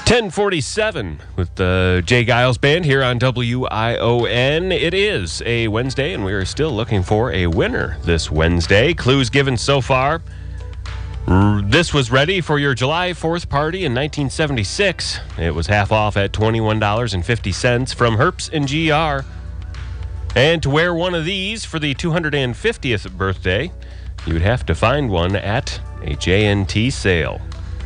10:47 with the Jay Giles Band here on WION. It is a Wednesday, and we are still looking for a winner this Wednesday. Clues given so far. This was ready for your July 4th party in 1976. It was half off at $21.50 from Herps and GR. And to wear one of these for the 250th birthday, you would have to find one at a JNT sale.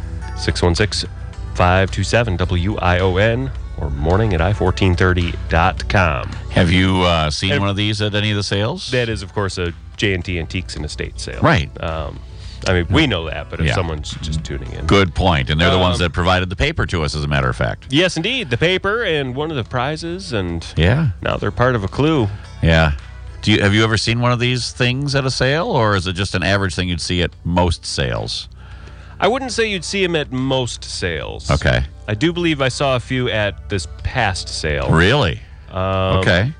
616-527-WION or morning at I1430.com. Have you seen one of these at any of the sales? That is, of course, a JNT Antiques and Estate sale. Right. I mean, we know that, but if someone's just tuning in. Good point. And they're the ones that provided the paper to us, as a matter of fact. Yes, indeed. The paper and one of the prizes, and now they're part of a clue. Yeah. Have you ever seen one of these things at a sale, or is it just an average thing you'd see at most sales? I wouldn't say you'd see them at most sales. Okay. I do believe I saw a few at this past sale. Really? Okay.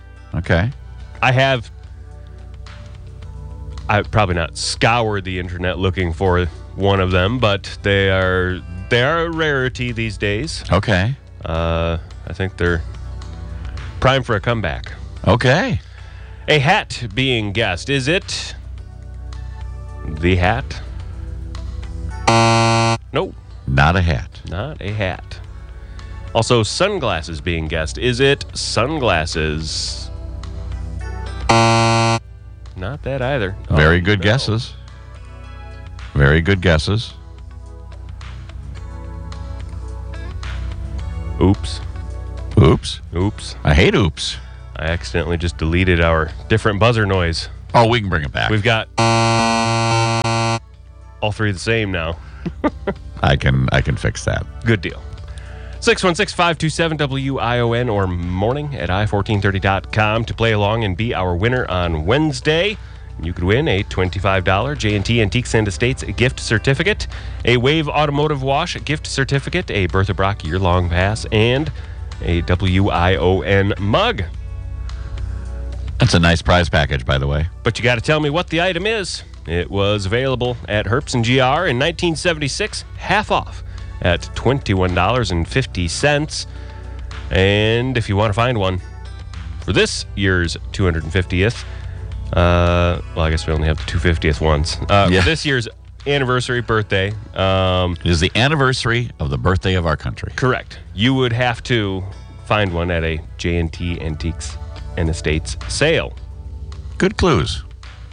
I've probably not scoured the internet looking for one of them, but they are a rarity these days. Okay. I think they're prime for a comeback. Okay. A hat being guessed. Is it the hat? Nope. Not a hat. Not a hat. Also, sunglasses being guessed. Is it sunglasses? Not that either. Very good guesses. Very good guesses. Oops. Oops. Oops. I hate oops. I accidentally just deleted our different buzzer noise. Oh, we can bring it back. We've got all three the same now. I can fix that. Good deal. 616-527-WION or morning at I1430.com to play along and be our winner on Wednesday. You could win a $25 J&T Antiques and Estates gift certificate, a Wave Automotive Wash gift certificate, a Bertha Brock year-long pass, and a WION mug. That's a nice prize package, by the way. But you got to tell me what the item is. It was available at Herps and GR in 1976, half off at $21.50. And if you want to find one for this year's 250th, well, I guess we only have the 250th ones. For this year's anniversary birthday. It is the anniversary of the birthday of our country. Correct. You would have to find one at a J&T Antiques and Estates sale. Good clues.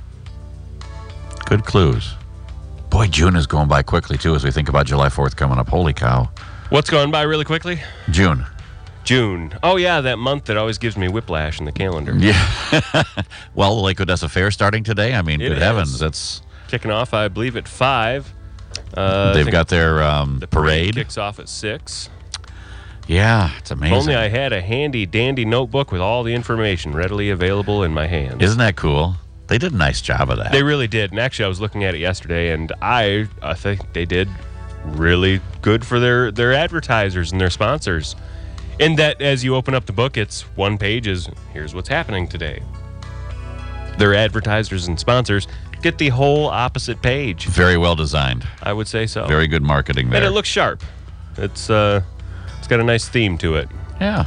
Good clues. Boy, June is going by quickly, too, as we think about July 4th coming up. Holy cow. What's going by really quickly? June. Oh, yeah, that month that always gives me whiplash in the calendar. Yeah. Well, the Lake Odessa Fair starting today. I mean, good heavens. That's kicking off, I believe, at 5. They've got their the parade. Kicks off at 6. Yeah, it's amazing. If only I had a handy-dandy notebook with all the information readily available in my hands. Isn't that cool? They did a nice job of that. They really did. And actually, I was looking at it yesterday, and I think they did really good for their advertisers and their sponsors. In that, as you open up the book, it's one page is, here's what's happening today. Their advertisers and sponsors get the whole opposite page. Very well designed. I would say so. Very good marketing there. And it looks sharp. It's got a nice theme to it. Yeah.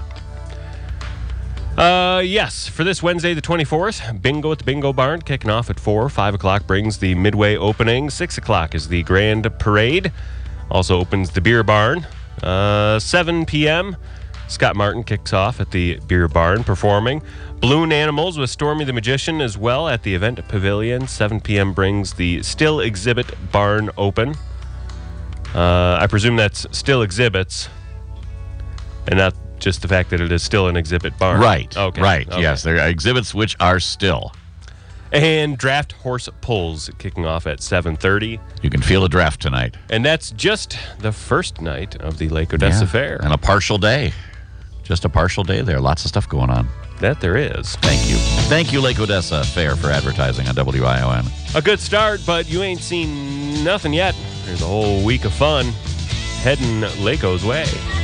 Yes, for this Wednesday, the 24th, bingo at the Bingo Barn, kicking off at 4. 5 o'clock brings the midway opening. 6 o'clock is the grand parade. Also opens the beer barn. 7 p.m., Scott Martin kicks off at the beer barn performing. Balloon Animals with Stormy the Magician as well at the event pavilion. 7 p.m. brings the Still Exhibit Barn open. I presume that's still exhibits and not just the fact that it is still an exhibit barn. Right. Okay. Right. Okay. Yes, there are exhibits which are still. And draft horse pulls kicking off at 7:30. You can feel a draft tonight. And that's just the first night of the Lake Odessa Fair. And a partial day. Just a partial day there. Lots of stuff going on. That there is. Thank you. Thank you, Lake Odessa Fair, for advertising on WION. A good start, but you ain't seen nothing yet. There's a whole week of fun heading Lake's way.